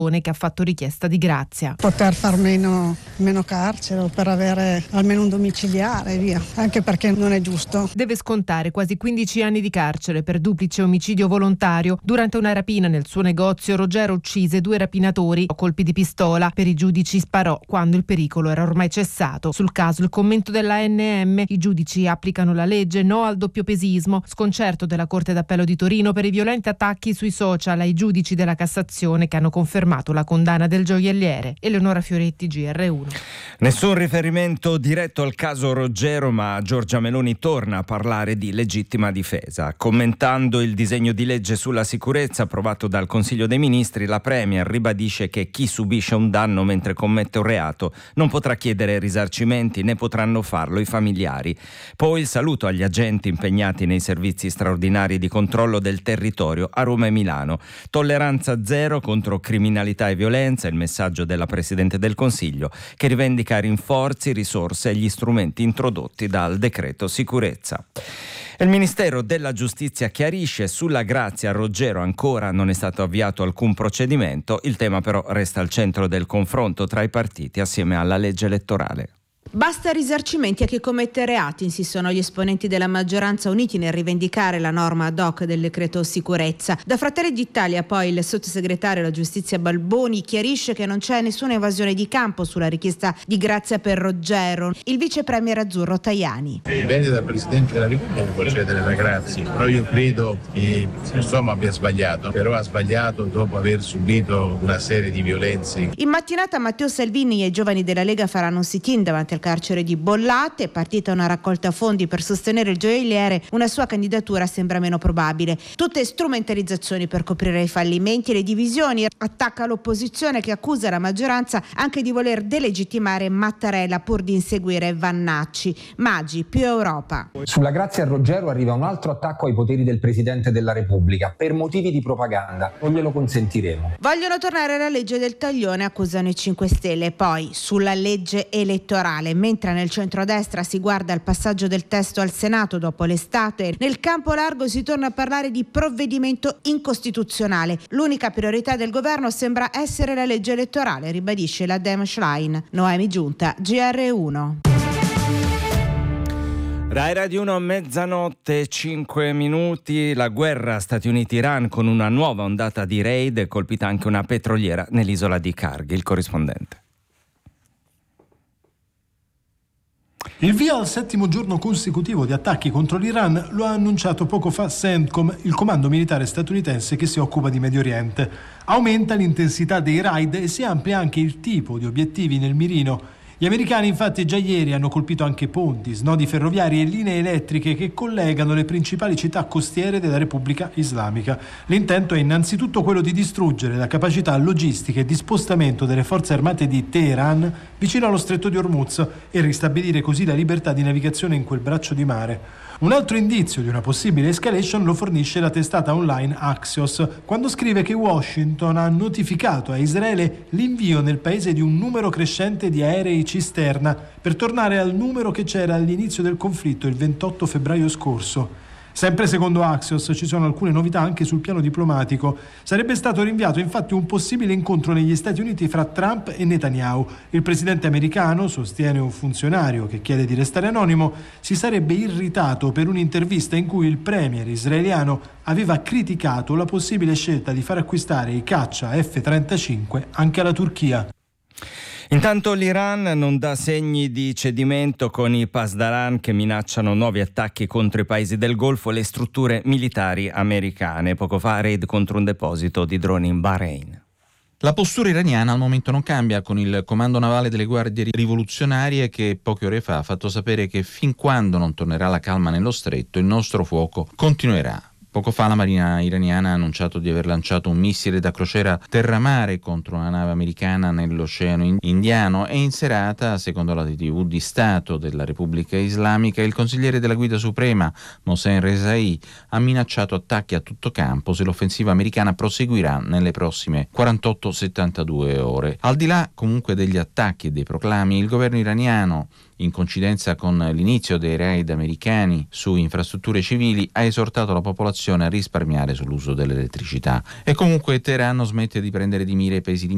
che ha fatto richiesta di grazia. Poter far meno carcere o per avere almeno un domiciliare, via, anche perché non è giusto. Deve scontare quasi 15 anni di carcere per duplice omicidio volontario. Durante una rapina nel suo negozio, Roggero uccise 2 rapinatori a colpi di pistola. Per i giudici sparò quando il pericolo era ormai cessato. Sul caso il commento dell'ANM: i giudici applicano la legge, no al doppiopesismo. Sconcerto della Corte d'Appello di Torino per i violenti attacchi sui social ai giudici della Cassazione che hanno confermato la condanna del gioielliere. Eleonora Fioretti, GR1. Nessun riferimento diretto al caso Roggero, ma Giorgia Meloni torna a parlare di legittima difesa. Commentando il disegno di legge sulla sicurezza approvato dal Consiglio dei Ministri, la Premier ribadisce che chi subisce un danno mentre commette un reato non potrà chiedere risarcimenti, né potranno farlo i familiari. Poi il saluto agli agenti impegnati nei servizi straordinari di controllo del territorio a Roma e Milano. Tolleranza zero contro criminalità e violenza, il messaggio della Presidente del Consiglio, che rivendica rinforzi, risorse e gli strumenti introdotti dal decreto sicurezza. Il Ministero della Giustizia chiarisce: sulla grazia a Roggero ancora non è stato avviato alcun procedimento, il tema però resta al centro del confronto tra i partiti assieme alla legge elettorale. Basta risarcimenti a chi commette reati, insistono gli esponenti della maggioranza uniti nel rivendicare la norma ad hoc del decreto sicurezza. Da Fratelli d'Italia poi il sottosegretario alla giustizia Balboni chiarisce che non c'è nessuna evasione di campo sulla richiesta di grazia per Roggero. Il vice premier azzurro Tajani: dipende dal Presidente della Repubblica concedere la grazia, però io credo che insomma abbia sbagliato, però ha sbagliato dopo aver subito una serie di violenze. In mattinata Matteo Salvini e i giovani della Lega faranno un sit-in davanti al carcere di Bollate. È partita una raccolta fondi per sostenere il gioielliere, una sua candidatura sembra meno probabile. Tutte strumentalizzazioni per coprire i fallimenti e le divisioni. Attacca l'opposizione che accusa la maggioranza anche di voler delegittimare Mattarella pur di inseguire Vannacci. Maggi, più Europa. Sulla grazia a Roggero arriva un altro attacco ai poteri del Presidente della Repubblica per motivi di propaganda. Non glielo consentiremo. Vogliono tornare alla legge del taglione, accusano i 5 Stelle. Poi sulla legge elettorale. Mentre nel centrodestra si guarda al passaggio del testo al Senato dopo l'estate, nel campo largo si torna a parlare di provvedimento incostituzionale. L'unica priorità del governo sembra essere la legge elettorale, ribadisce la Dem Schlein. Noemi Giunta, GR1. Rai Radio 1, mezzanotte 5 minuti. La guerra Stati Uniti-Iran con una nuova ondata di raid, colpita anche una petroliera nell'isola di Kargil. Il corrispondente. Il via al 7° giorno consecutivo di attacchi contro l'Iran lo ha annunciato poco fa CENTCOM, il comando militare statunitense che si occupa di Medio Oriente. Aumenta l'intensità dei raid e si amplia anche il tipo di obiettivi nel mirino. Gli americani infatti già ieri hanno colpito anche ponti, snodi ferroviari e linee elettriche che collegano le principali città costiere della Repubblica Islamica. L'intento è innanzitutto quello di distruggere la capacità logistica e di spostamento delle forze armate di Teheran vicino allo stretto di Hormuz e ristabilire così la libertà di navigazione in quel braccio di mare. Un altro indizio di una possibile escalation lo fornisce la testata online Axios, quando scrive che Washington ha notificato a Israele l'invio nel paese di un numero crescente di aerei cisterna per tornare al numero che c'era all'inizio del conflitto il 28 febbraio scorso. Sempre secondo Axios ci sono alcune novità anche sul piano diplomatico. Sarebbe stato rinviato infatti un possibile incontro negli Stati Uniti fra Trump e Netanyahu. Il presidente americano, sostiene un funzionario che chiede di restare anonimo, si sarebbe irritato per un'intervista in cui il premier israeliano aveva criticato la possibile scelta di far acquistare i caccia F-35 anche alla Turchia. Intanto l'Iran non dà segni di cedimento, con i Pasdaran che minacciano nuovi attacchi contro i paesi del Golfo e le strutture militari americane. Poco fa raid contro un deposito di droni in Bahrain. La postura iraniana al momento non cambia, con il comando navale delle guardie rivoluzionarie che poche ore fa ha fatto sapere che fin quando non tornerà la calma nello stretto il nostro fuoco continuerà. Poco fa la Marina iraniana ha annunciato di aver lanciato un missile da crociera terra-mare contro una nave americana nell'Oceano Indiano, e in serata, secondo la TV di Stato della Repubblica Islamica, il consigliere della Guida Suprema, Mohsen Rezaei, ha minacciato attacchi a tutto campo se l'offensiva americana proseguirà nelle prossime 48-72 ore. Al di là comunque degli attacchi e dei proclami, il governo iraniano, in coincidenza con l'inizio dei raid americani su infrastrutture civili, ha esortato la popolazione a risparmiare sull'uso dell'elettricità. E comunque Teheran non smette di prendere di mira i paesi